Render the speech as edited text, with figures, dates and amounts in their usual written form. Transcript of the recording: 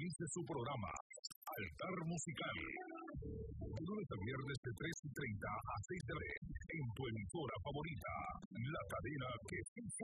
sintonice su programa Altar Musical. De lunes a viernes de 3:30 a 6 de la tarde, en tu emisora favorita, la cadena que